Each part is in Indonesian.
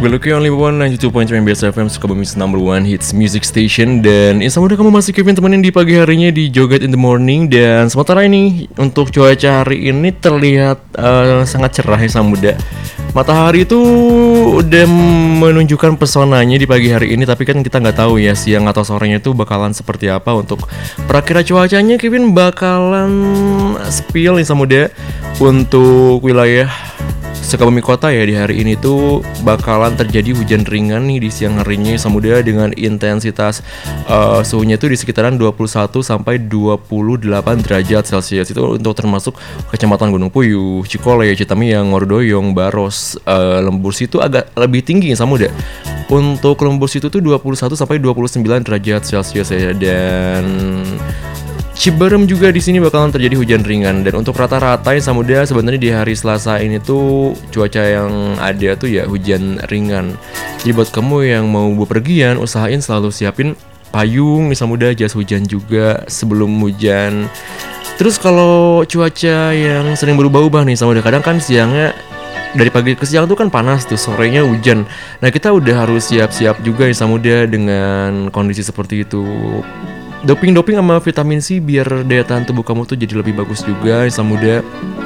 We're looking only one 92.3 MBS FM Sukabumi's number one hits music station. Dan insya Allah kamu masih Kevin temenin di pagi harinya di Joget in the Morning. Dan sementara ini untuk cuaca hari ini terlihat sangat cerah ya sang muda. Matahari itu udah menunjukkan pesonanya di pagi hari ini. Tapi kan kita nggak tahu ya siang atau sorenya itu bakalan seperti apa. Untuk perakiraan cuacanya Kevin bakalan spill nih sang muda. Untuk wilayah Sukabumi Kota ya di hari ini tuh bakalan terjadi hujan ringan nih di siang harinya Samudra dengan intensitas suhunya tuh di sekitaran 21 sampai 28 derajat Celcius. Itu untuk termasuk Kecamatan Gunung Puyuh, Cikole, Citamiang, Ngordoyong, Baros, Lembur situ agak lebih tinggi Samudra. Untuk Lembur situ tuh 21 sampai 29 derajat Celcius ya, dan Ciberem juga di sini bakalan terjadi hujan ringan. Dan untuk rata-rata yang Samudra sebenarnya di hari Selasa ini tuh cuaca yang ada tuh ya hujan ringan. Jadi buat kamu yang mau bepergian usahain selalu siapin payung nih Samudra, jas hujan juga sebelum hujan. Terus kalau cuaca yang sering berubah-ubah nih Samudra, kadang kan siangnya dari pagi ke siang tuh kan panas tuh, sorenya hujan. Nah kita udah harus siap-siap juga nih Samudra dengan kondisi seperti itu. Doping sama vitamin C biar daya tahan tubuh kamu tuh jadi lebih bagus juga Samudra.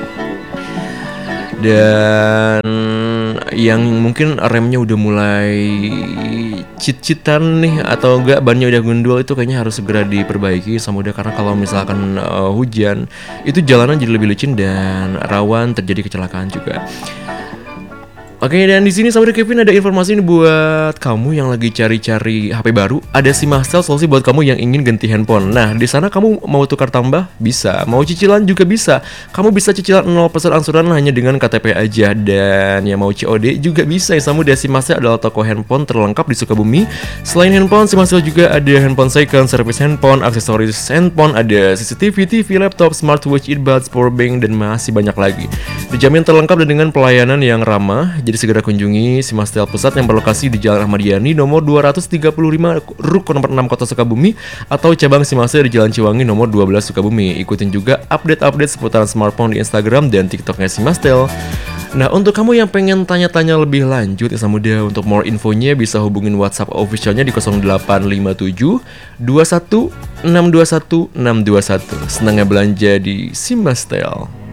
Dan yang mungkin remnya udah mulai cit-citan nih atau enggak bannya udah gundul, itu kayaknya harus segera diperbaiki Samudra, karena kalau misalkan hujan itu jalanan jadi lebih licin dan rawan terjadi kecelakaan juga. Oke, dan di sini Samudra Kevin ada informasi ini buat kamu yang lagi cari-cari HP baru. Ada Simastel solusi buat kamu yang ingin ganti handphone. Nah, di sana kamu mau tukar tambah bisa, mau cicilan juga bisa. Kamu bisa cicilan 0% angsuran hanya dengan KTP aja, dan yang mau COD juga bisa. Samudra Simastel adalah toko handphone terlengkap di Sukabumi. Selain handphone, Simastel juga ada handphone second, service handphone, aksesoris handphone, ada CCTV, TV, laptop, smartwatch, earbuds, powerbank, dan masih banyak lagi. Dijamin terlengkap dan dengan pelayanan yang ramah. Jadi segera kunjungi Simastel Pusat yang berlokasi di Jalan Ahmad Yani nomor 235 Ruko nomor 6 Kota Sukabumi, atau cabang Simastel di Jalan Ciwangi nomor 12 Sukabumi. Ikutin juga update-update seputaran smartphone di Instagram dan TikToknya Simastel. Nah, untuk kamu yang pengen tanya-tanya lebih lanjut ya Samudra, untuk more infonya bisa hubungin WhatsApp officialnya di 0857 21 621 621. Senangnya belanja di Simastel.